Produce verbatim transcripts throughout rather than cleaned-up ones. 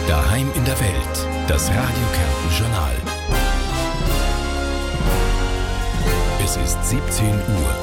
Daheim in der Welt, das Radio Kärnten Journal. Es ist siebzehn Uhr.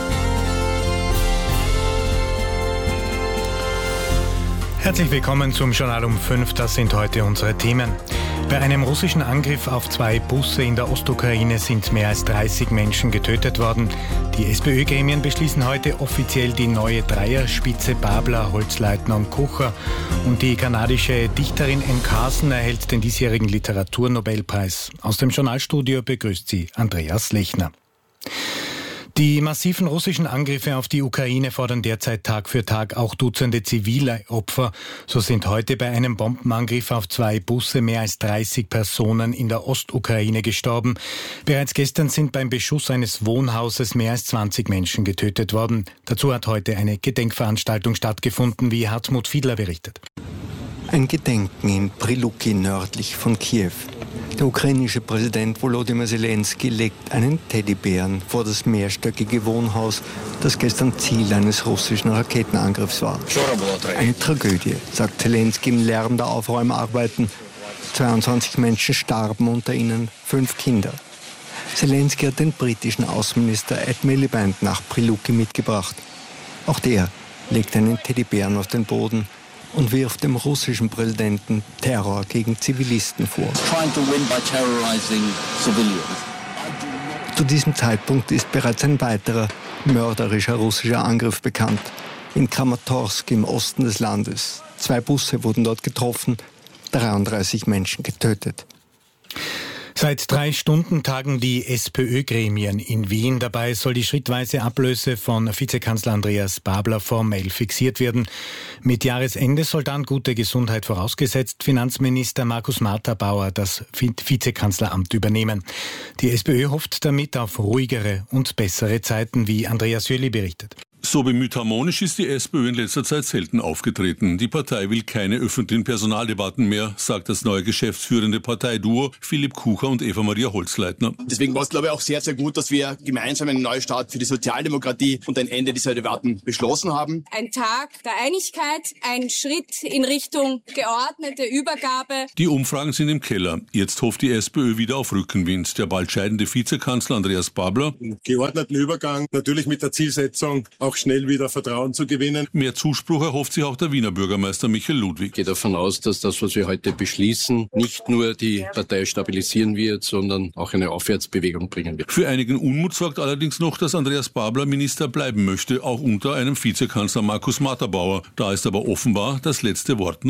Herzlich willkommen zum Journal um fünf. Das sind heute unsere Themen. Bei einem russischen Angriff auf zwei Busse in der Ostukraine sind mehr als dreißig Menschen getötet worden. Die SPÖ-Gremien beschließen heute offiziell die neue Dreierspitze Babler, Holzleitner und Kocher. Und die kanadische Dichterin Anne Carson erhält den diesjährigen Literaturnobelpreis. Aus dem Journalstudio begrüßt sie Andreas Lechner. Die massiven russischen Angriffe auf die Ukraine fordern derzeit Tag für Tag auch Dutzende zivile Opfer. So sind heute bei einem Bombenangriff auf zwei Busse mehr als dreißig Personen in der Ostukraine gestorben. Bereits gestern sind beim Beschuss eines Wohnhauses mehr als zwanzig Menschen getötet worden. Dazu hat heute eine Gedenkveranstaltung stattgefunden, wie Hartmut Fiedler berichtet. Ein Gedenken in Prilupki nördlich von Kiew. Der ukrainische Präsident Volodymyr Zelensky legt einen Teddybären vor das mehrstöckige Wohnhaus, das gestern Ziel eines russischen Raketenangriffs war. Eine Tragödie, sagt Zelensky im Lärm der Aufräumarbeiten. zweiundzwanzig Menschen starben, unter ihnen fünf Kinder. Zelensky hat den britischen Außenminister Ed Miliband nach Prilupki mitgebracht. Auch der legt einen Teddybären auf den Boden und wirft dem russischen Präsidenten Terror gegen Zivilisten vor. Zu diesem Zeitpunkt ist bereits ein weiterer mörderischer russischer Angriff bekannt. In Kramatorsk im Osten des Landes. Zwei Busse wurden dort getroffen, dreiunddreißig Menschen getötet. Seit drei Stunden tagen die SPÖ-Gremien in Wien. Dabei soll die schrittweise Ablöse von Vizekanzler Andreas Babler formell fixiert werden. Mit Jahresende soll dann gute Gesundheit vorausgesetzt Finanzminister Markus Martha-Bauer das Vizekanzleramt übernehmen. Die SPÖ hofft damit auf ruhigere und bessere Zeiten, wie Andreas Jöli berichtet. So bemüht harmonisch ist die SPÖ in letzter Zeit selten aufgetreten. Die Partei will keine öffentlichen Personaldebatten mehr, sagt das neue geschäftsführende Parteiduo Philipp Kucher und Eva-Maria Holzleitner. Deswegen war es, glaube ich, auch sehr, sehr gut, dass wir gemeinsam einen Neustart für die Sozialdemokratie und ein Ende dieser Debatten beschlossen haben. Ein Tag der Einigkeit, ein Schritt in Richtung geordnete Übergabe. Die Umfragen sind im Keller. Jetzt hofft die SPÖ wieder auf Rückenwind. Der bald scheidende Vizekanzler Andreas Babler. Einen geordneten Übergang, natürlich mit der Zielsetzung, auch schnell wieder Vertrauen zu gewinnen. Mehr Zuspruch erhofft sich auch der Wiener Bürgermeister Michael Ludwig. Ich gehe davon aus, dass das, was wir heute beschließen, nicht nur die Partei stabilisieren wird, sondern auch eine Aufwärtsbewegung bringen wird. Für einigen Unmut sorgt allerdings noch, dass Andreas Babler Minister bleiben möchte, auch unter einem Vizekanzler Markus Martha-Bauer. Da ist aber offenbar das letzte Wort